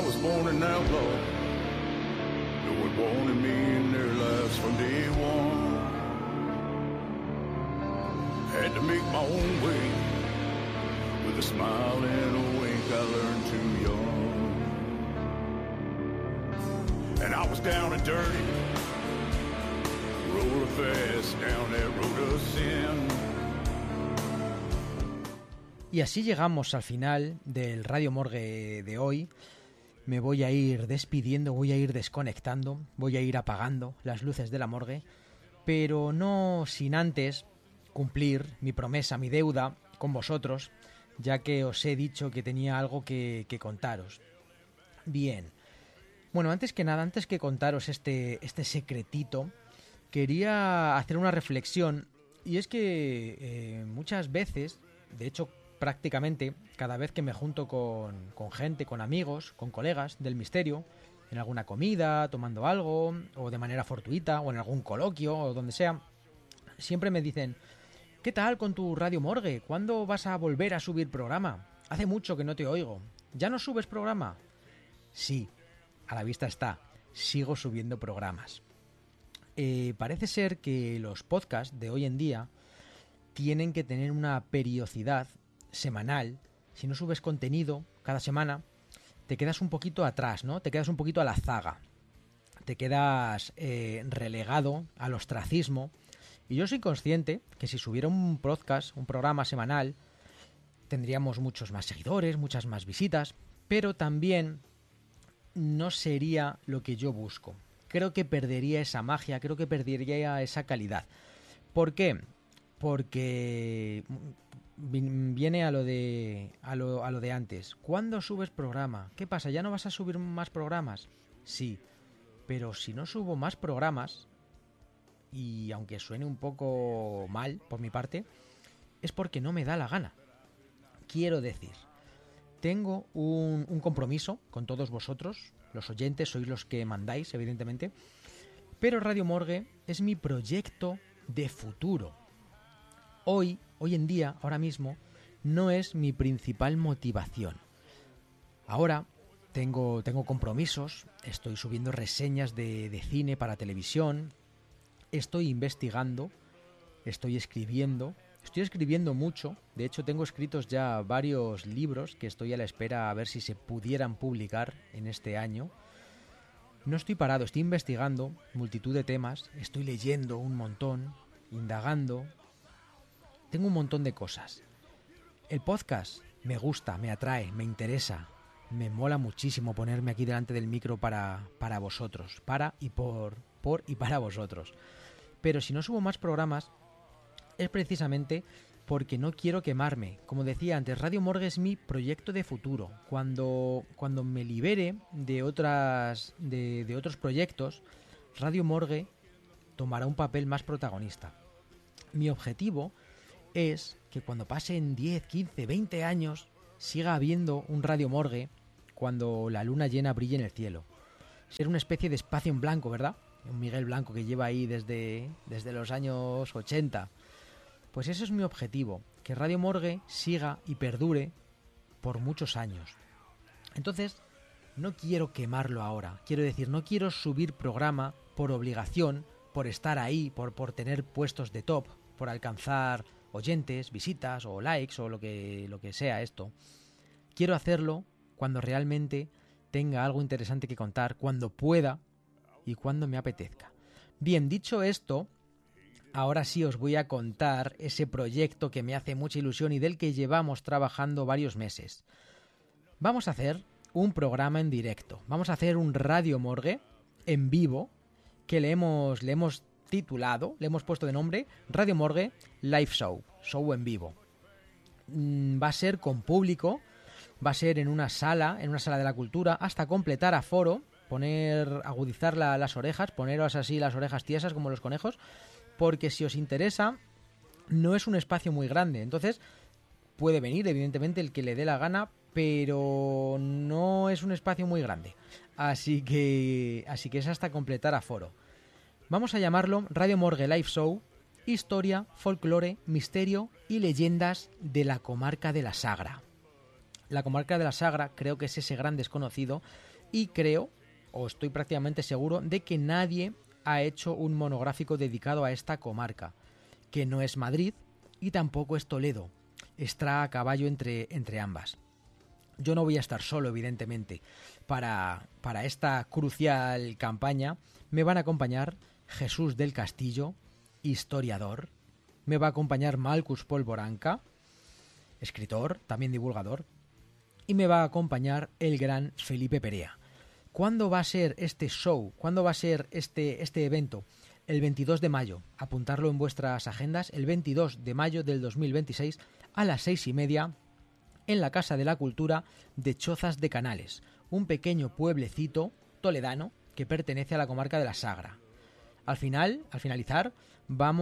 was born an outlaw. No one wanted me in their lives from day one. Had to make my own way. With a smile and a wink I learned too young. And I was down and dirty, rolling fast down that road of sin. Y así llegamos al final del Radio Morgue de hoy. Me voy a ir despidiendo, voy a ir desconectando, voy a ir apagando las luces de la morgue, pero no sin antes cumplir mi promesa, mi deuda con vosotros, ya que os he dicho que tenía algo que contaros. Bien, bueno, antes que nada, antes que contaros este secretito, quería hacer una reflexión, y es que muchas veces, de hecho prácticamente cada vez que me junto con gente, con amigos, con colegas del misterio, en alguna comida, tomando algo, o de manera fortuita, o en algún coloquio, o donde sea, siempre me dicen: ¿qué tal con tu Radio Morgue? ¿Cuándo vas a volver a subir programa? Hace mucho que no te oigo. ¿Ya no subes programa? Sí, a la vista está, sigo subiendo programas. Parece ser que los podcasts de hoy en día tienen que tener una periodicidad semanal. Si no subes contenido cada semana, te quedas un poquito atrás, ¿no? Te quedas un poquito a la zaga. Te quedas relegado al ostracismo. Y yo soy consciente que si subiera un podcast, un programa semanal, tendríamos muchos más seguidores, muchas más visitas, pero también no sería lo que yo busco. Creo que perdería esa magia, creo que perdería esa calidad. ¿Por qué? Porque viene a lo de antes. ¿Cuándo subes programa? ¿Qué pasa? ¿Ya no vas a subir más programas? Sí, pero si no subo más programas, y aunque suene un poco mal por mi parte, es porque no me da la gana. Quiero decir, tengo un compromiso con todos vosotros, los oyentes, sois los que mandáis, evidentemente, pero Radio Morgue es mi proyecto de futuro. Hoy en día, ahora mismo, no es mi principal motivación. Ahora tengo compromisos, estoy subiendo reseñas de cine para televisión, estoy investigando, estoy escribiendo mucho. De hecho, tengo escritos ya varios libros que estoy a la espera a ver si se pudieran publicar en este año. No estoy parado, estoy investigando multitud de temas, estoy leyendo un montón, indagando. Tengo un montón de cosas. El podcast me gusta, me atrae, me interesa. Me mola muchísimo ponerme aquí delante del micro para vosotros, para y por y para vosotros. Pero si no subo más programas es precisamente porque no quiero quemarme. Como decía antes, Radio Morgue es mi proyecto de futuro. Cuando me libere de otros proyectos, Radio Morgue tomará un papel más protagonista. Mi objetivo es que cuando pasen 10, 15, 20 años siga habiendo un Radio Morgue cuando la luna llena brille en el cielo. Ser una especie de espacio en blanco, ¿verdad? Un Miguel Blanco que lleva ahí desde los años 80. Pues eso es mi objetivo, que Radio Morgue siga y perdure por muchos años. Entonces, no quiero quemarlo ahora. Quiero decir, no quiero subir programa por obligación, por estar ahí, por tener puestos de top, por alcanzar oyentes, visitas o likes o lo que sea esto. Quiero hacerlo cuando realmente tenga algo interesante que contar, cuando pueda y cuando me apetezca. Bien, dicho esto, ahora sí os voy a contar ese proyecto que me hace mucha ilusión y del que llevamos trabajando varios meses. Vamos a hacer un programa en directo. Vamos a hacer un Radio Morgue en vivo que le hemos titulado, le hemos puesto de nombre Radio Morgue Live Show, show en vivo. Va a ser con público, va a ser en una sala de la cultura, hasta completar aforo, agudizar las orejas, poneros así las orejas tiesas como los conejos, porque si os interesa, no es un espacio muy grande, entonces puede venir evidentemente el que le dé la gana, pero no es un espacio muy grande, así que es hasta completar aforo. Vamos a llamarlo Radio Morgue Live Show, historia, folclore, misterio y leyendas de la comarca de la Sagra. La comarca de la Sagra creo que es ese gran desconocido y creo, o estoy prácticamente seguro, de que nadie ha hecho un monográfico dedicado a esta comarca, que no es Madrid y tampoco es Toledo, está a caballo entre ambas. Yo no voy a estar solo, evidentemente. Para esta crucial campaña me van a acompañar Jesús del Castillo, historiador, me va a acompañar Malcus Polvoranca, escritor, también divulgador, y me va a acompañar el gran Felipe Perea. ¿Cuándo va a ser este show? ¿Cuándo va a ser este evento? El 22 de mayo. Apuntarlo en vuestras agendas. El 22 de mayo del 2026 a las 6:30 en la Casa de la Cultura de Chozas de Canales, un pequeño pueblecito toledano que pertenece a la comarca de la Sagra. Al finalizar, van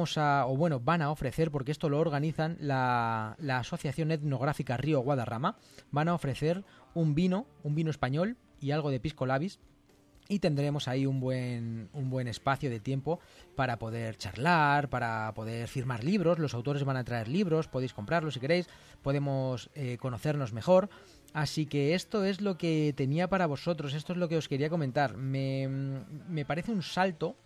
a ofrecer, porque esto lo organizan la Asociación Etnográfica Río Guadarrama, van a ofrecer un vino español y algo de pisco labis, y tendremos ahí un buen espacio de tiempo para poder charlar, para poder firmar libros. Los autores van a traer libros, podéis comprarlos si queréis, podemos conocernos mejor. Así que esto es lo que tenía para vosotros, esto es lo que os quería comentar. Me parece un salto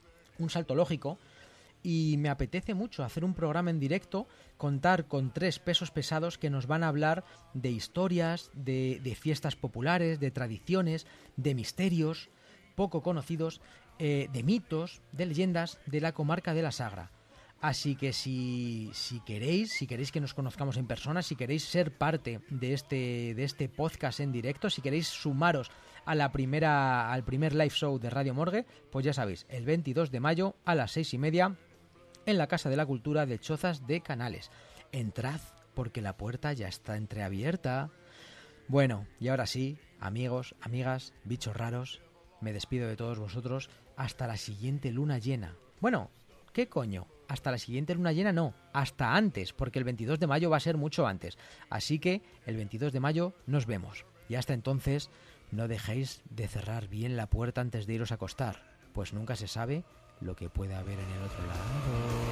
lógico, y me apetece mucho hacer un programa en directo, contar con 3 pesos pesados que nos van a hablar de historias, de fiestas populares, de tradiciones, de misterios poco conocidos, de mitos, de leyendas de la comarca de la Sagra. Así que si queréis que nos conozcamos en persona, si queréis ser parte de este podcast en directo, si queréis sumaros al primer live show de Radio Morgue, pues ya sabéis, el 22 de mayo a las 6:30 en la Casa de la Cultura de Chozas de Canales. Entrad, porque la puerta ya está entreabierta. Bueno, y ahora sí, amigos, amigas, bichos raros, me despido de todos vosotros hasta la siguiente luna llena. Bueno, ¿qué coño? Hasta la siguiente luna llena no, hasta antes, porque el 22 de mayo va a ser mucho antes. Así que el 22 de mayo nos vemos. Y hasta entonces, no dejéis de cerrar bien la puerta antes de iros a acostar, pues nunca se sabe lo que puede haber en el otro lado.